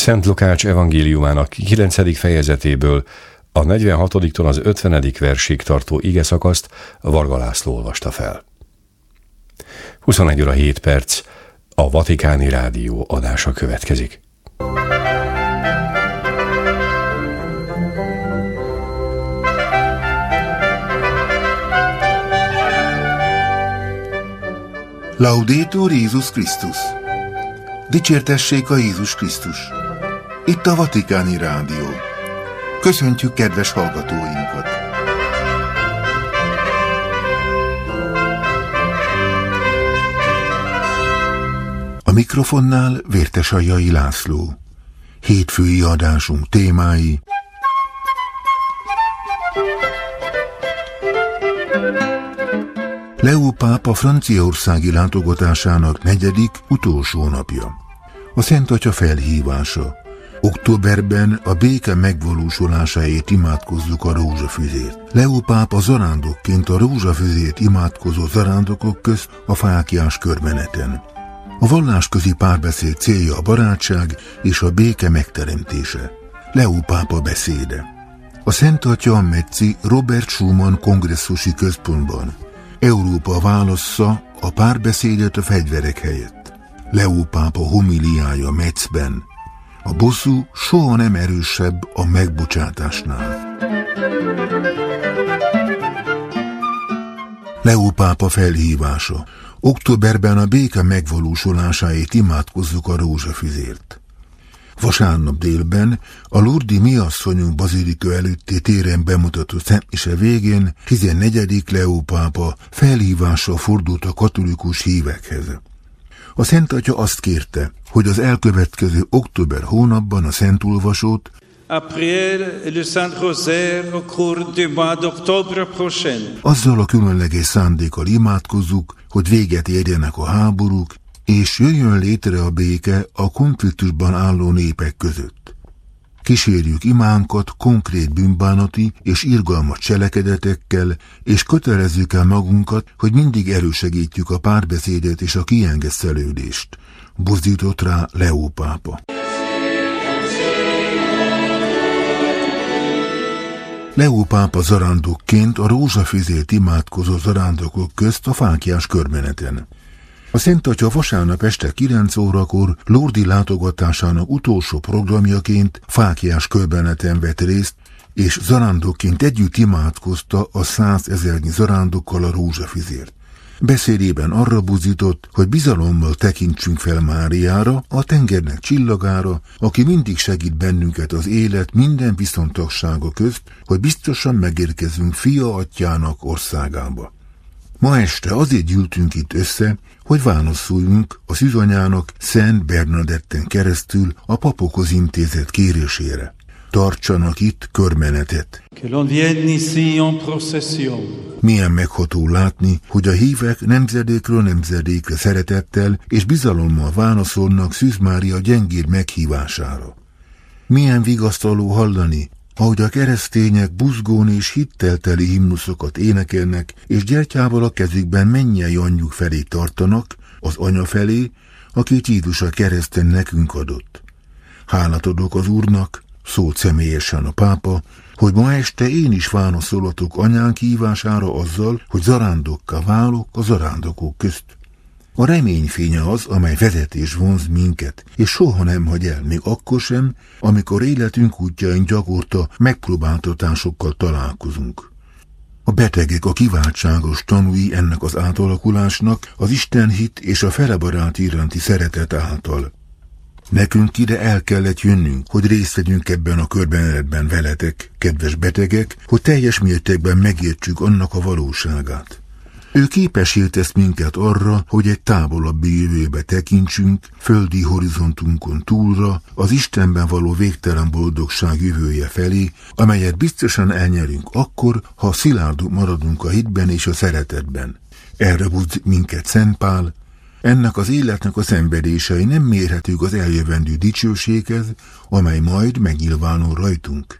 Szent Lukács evangéliumának 9. fejezetéből a 46-tól az 50. versig tartó igeszakaszt Varga László olvasta fel. 21:07 a Vatikáni Rádió adása következik. Laudetur Jézus Krisztus! Dicsértessék a Jézus Krisztus! Itt a Vatikáni Rádió. Köszöntjük kedves hallgatóinkat! A mikrofonnál Vértesaljai László. Hétfői adásunk témái: Leó pápa franciaországi látogatásának 4. utolsó napja. A Szent Atya felhívása. Októberben a béke megvalósulásáért imádkozzuk a rózsafüzért. Leó pápa zarándokként a rózsafüzért imádkozó zarándokok közt a fáklyás körmeneten. A vallásközi párbeszéd célja a barátság és a béke megteremtése. Leó pápa beszéde. A Szent Atya a Metzi Robert Schumann kongresszusi központban. Európa válassza a párbeszédet a fegyverek helyett. Leó pápa homiliája Metzben. A bosszú soha nem erősebb a megbocsátásnál. Leó pápa felhívása. Októberben a béke megvalósulásáért imádkozzuk a rózsafüzért. Vasárnap délben a Lourdes Mi Asszonyunk bazilika előtti téren bemutatott szentmise végén 14. Leó pápa felhívással fordult a katolikus hívekhez. A Szent Atya azt kérte, hogy az elkövetkező október hónapban a Szentolvasót azzal a különleges szándékkal imádkozzuk, hogy véget érjenek a háborúk, és jöjjön létre a béke a konfliktusban álló népek között. Kísérjük imánkat konkrét bűnbánati és irgalmas cselekedetekkel, és kötelezzük el magunkat, hogy mindig elősegítjük a párbeszédet és a kiengesztelődést. Buzdított rá Leó pápa. Leó pápa zarándokként a rózsafüzért imádkozó zarándokok közt a fáklyás körmeneten. A Szent Atya vasárnap este 9 órakor Lourdes látogatásának utolsó programjaként fáklyás körbeneten vett részt, és zarándokként együtt imádkozta a 100 000 zarándokkal a rózsafüzért. Beszédében arra buzdított, hogy bizalommal tekintsünk fel Máriára, a tengernek csillagára, aki mindig segít bennünket az élet minden viszontagsága közt, hogy biztosan megérkezünk Fia Atyának országába. Ma este azért gyűltünk itt össze, hogy válaszoljunk a szűzanyának Szent Bernadetten keresztül a papokhoz intézett kérésére. Tartsanak itt körmenetet. Milyen megható látni, hogy a hívek nemzedékről nemzedékre szeretettel és bizalommal válaszolnak Szűz Mária gyengéd meghívására. Milyen vigasztaló hallani, ahogy a keresztények buzgón és hittelteli himnuszokat énekelnek, és gyertyával a kezükben mennyei anyjuk felé tartanak, az anya felé, akit Jézus a kereszten nekünk adott. Hálát adok az Úrnak, szólt személyesen a pápa, hogy ma este én is válaszolatok anyánk hívására azzal, hogy zarándokká válok a zarándokok közt. A reményfénye az, amely vezet és vonz minket, és soha nem hagy el, még akkor sem, amikor életünk útjain gyakorta megpróbáltatásokkal találkozunk. A betegek a kiváltságos tanúi ennek az átalakulásnak, az Istenhit és a felebarát iránti szeretet által. Nekünk ide el kellett jönnünk, hogy részt vegyünk ebben a körbenetben veletek, kedves betegek, hogy teljes mértékben megértsük annak a valóságát. Ő képessé tesz minket arra, hogy egy távolabbi jövőbe tekintsünk, földi horizontunkon túlra, az Istenben való végtelen boldogság jövője felé, amelyet biztosan elnyerünk akkor, ha szilárdok maradunk a hitben és a szeretetben. Erre buzdít minket Szent Pál. Ennek az életnek a szenvedései nem mérhetők az eljövendő dicsőséghez, amely majd megnyilvánul rajtunk.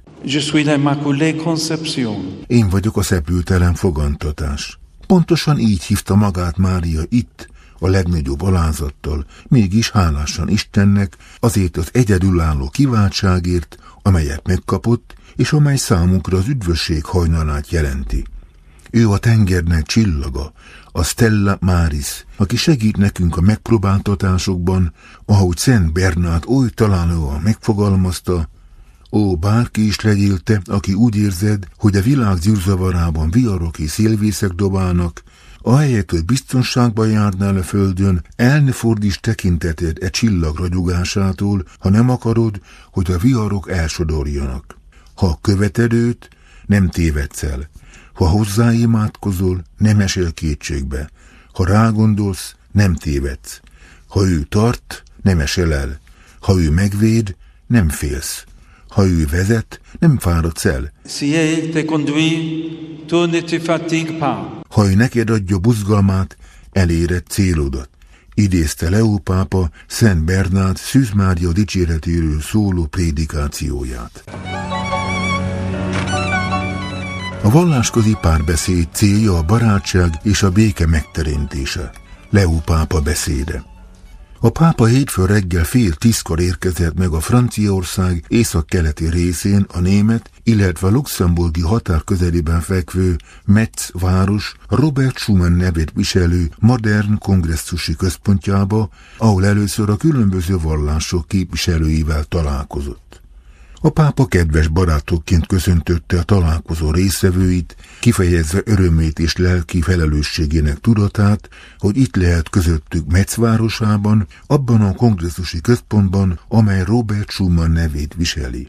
Én vagyok a szepültelen fogantatás. Pontosan így hívta magát Mária itt, a legnagyobb alázattal, mégis hálásan Istennek azért az egyedülálló kiváltságért, amelyet megkapott, és amely számunkra az üdvösség hajnalát jelenti. Ő a tengernek csillaga, a Stella Maris, aki segít nekünk a megpróbáltatásokban, ahogy Szent Bernát oly találóan megfogalmazta: ó, bárki is legyél te, aki úgy érzed, hogy a világ zűrzavarában viharok és szélvészek dobálnak, ahelyett, hogy biztonságban járnál a földön, el ne fordíts tekinteted e csillag ragyogásától, ha nem akarod, hogy a viharok elsodorjanak. Ha követed őt, nem tévedsz el. Ha hozzáimádkozol, nem esel kétségbe. Ha rágondolsz, nem tévedsz. Ha ő tart, nem esel el. Ha ő megvéd, nem félsz. Ha ő vezet, nem fáradsz el. Ha ő neked adja buzgalmát, eléred célodat. Idézte Leó pápa Szent Bernát Szűz Mária dicséretéről szóló prédikációját. A vallásközi párbeszéd célja a barátság és a béke megteremtése. Leó pápa beszéde. A pápa hétfő reggel 9:30 érkezett meg a Franciaország északkeleti részén a német, illetve a luxemburgi határ közelében fekvő Metz város Robert Schuman nevét viselő modern kongresszusi központjába, ahol először a különböző vallások képviselőivel találkozott. A pápa kedves barátokként köszöntötte a találkozó résztvevőit, kifejezve örömét és lelki felelősségének tudatát, hogy itt lehet közöttük Metz városában, abban a kongresszusi központban, amely Robert Schuman nevét viseli.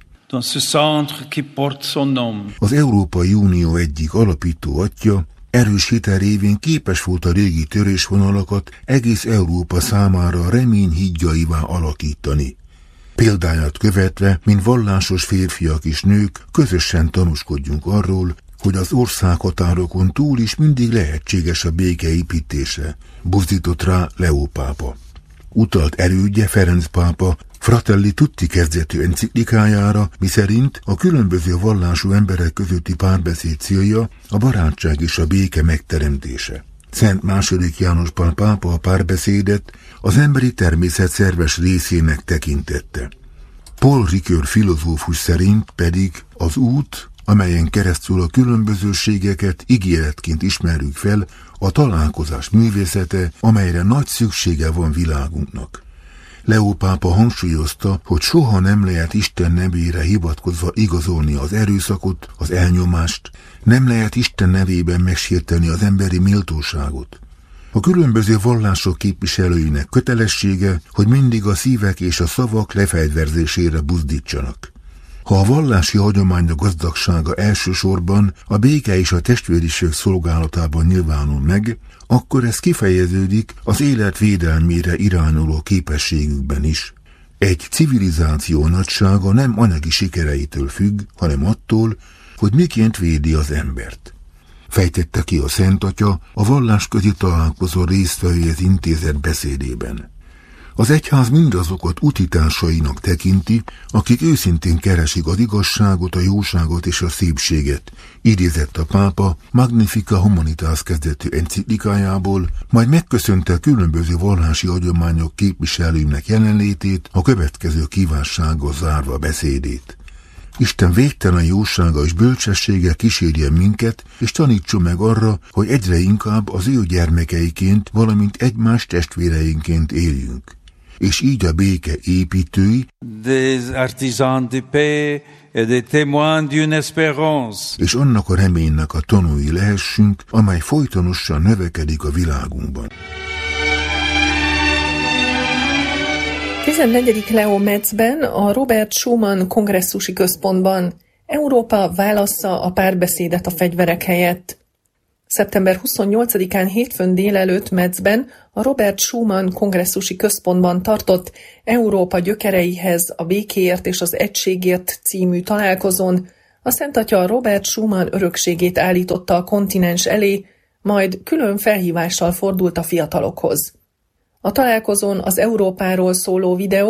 Az Európai Unió egyik alapító atya erős hite révén képes volt a régi törésvonalakat egész Európa számára remény hídjaivá alakítani. Példáját követve, mint vallásos férfiak és nők, közösen tanúskodjunk arról, hogy az országhatárokon túl is mindig lehetséges a béke építése, buzdított rá Leó pápa. Utalt elődje Ferenc pápa Fratelli Tutti kezdetű enciklikájára, miszerint a különböző vallású emberek közötti párbeszéd célja a barátság és a béke megteremtése. Szent II. János Pál pápa a párbeszédet az emberi természet szerves részének tekintette. Paul Ricoeur filozófus szerint pedig az út, amelyen keresztül a különbözőségeket ígéretként ismerjük fel, a találkozás művészete, amelyre nagy szüksége van világunknak. Leó pápa hangsúlyozta, hogy soha nem lehet Isten nevére hivatkozva igazolni az erőszakot, az elnyomást, nem lehet Isten nevében megsérteni az emberi méltóságot. A különböző vallások képviselőinek kötelessége, hogy mindig a szívek és a szavak lefegyverzésére buzdítsanak. Ha a vallási hagyományok gazdagsága elsősorban a béke és a testvériség szolgálatában nyilvánul meg, akkor ez kifejeződik az élet védelmére irányuló képességükben is. Egy civilizáció nagysága nem anyagi sikereitől függ, hanem attól, hogy miként védi az embert. Fejtette ki a Szent Atya a vallásközi találkozó résztvevőhez intézett beszédében. Az egyház mindazokat utitársainak tekinti, akik őszintén keresik az igazságot, a jóságot és a szépséget, idézett a pápa Magnifica Humanitas kezdetű enciklikájából, majd megköszönte a különböző vallási hagyományok képviselőinek jelenlétét, a következő kívánsággal zárva beszédét. Isten végtelen jósága és bölcsessége kísérjen minket, és tanítson meg arra, hogy egyre inkább az ő gyermekeiként, valamint egymás testvéreinként éljünk. És így a béke építői, des artisans de paix et des témoins d'une espérance, és annak a reménynek a tanúi lehessünk, amely folytonosan növekedik a világunkban. 14. Leo Metzben, a Robert Schuman kongresszusi központban. Európa válassza a párbeszédet a fegyverek helyett. Szeptember 28-án hétfőn délelőtt Metzben, a Robert Schuman kongresszusi központban tartott Európa gyökereihez, a békéért és az egységért című találkozón a Szent Atya Robert Schuman örökségét állította a kontinens elé, majd külön felhívással fordult a fiatalokhoz. A találkozón az Európáról szóló videó